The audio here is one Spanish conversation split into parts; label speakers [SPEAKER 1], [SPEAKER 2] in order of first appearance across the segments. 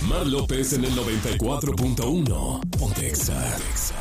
[SPEAKER 1] Mar López en el 94.1. Ponte Exa.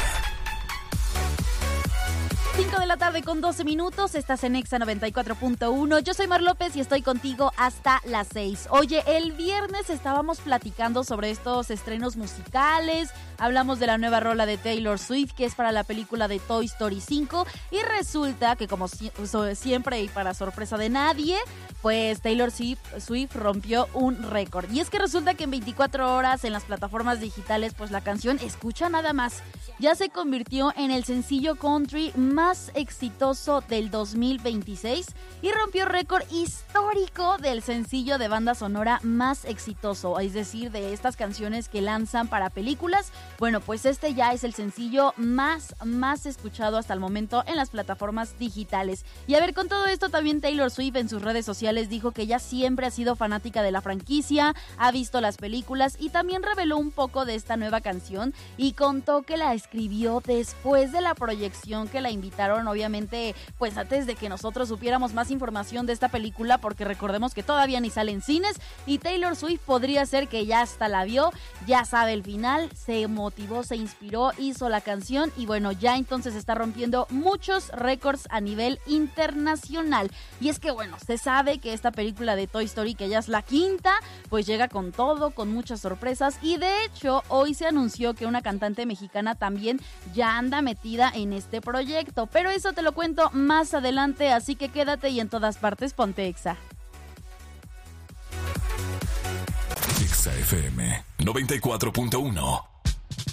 [SPEAKER 2] 5 de la tarde con 12 minutos, estás en Exa 94.1. Yo soy Mar López y estoy contigo hasta las 6. Oye, el viernes estábamos platicando sobre estos estrenos musicales. Hablamos de la nueva rola de Taylor Swift, que es para la película de Toy Story 5. Y resulta que, como siempre y para sorpresa de nadie, pues Taylor Swift rompió un récord. Y es que resulta que en 24 horas en las plataformas digitales, pues la canción, escucha nada más, ya se convirtió en el sencillo country más exitoso del 2026 y rompió récord histórico del sencillo de banda sonora más exitoso, es decir, de estas canciones que lanzan para películas. Bueno, pues este ya es el sencillo más escuchado hasta el momento en las plataformas digitales. Y a ver, con todo esto también Taylor Swift en sus redes sociales dijo que ella siempre ha sido fanática de la franquicia, ha visto las películas y también reveló un poco de esta nueva canción y contó que la escribió después de la proyección que la invitaron, obviamente, pues antes de que nosotros supiéramos más información de esta película, porque recordemos que todavía ni sale en cines y Taylor Swift podría ser que ya hasta la vio, ya sabe el final, se motivó, se inspiró, hizo la canción y bueno, ya entonces está rompiendo muchos récords a nivel internacional. Y es que bueno, se sabe que esta película de Toy Story, que ya es la quinta, pues llega con todo, con muchas sorpresas y de hecho hoy se anunció que una cantante mexicana también ya anda metida en este proyecto, pero eso te lo cuento más adelante, así que quédate y en todas partes ponte Exa.
[SPEAKER 1] Exa FM 94.1.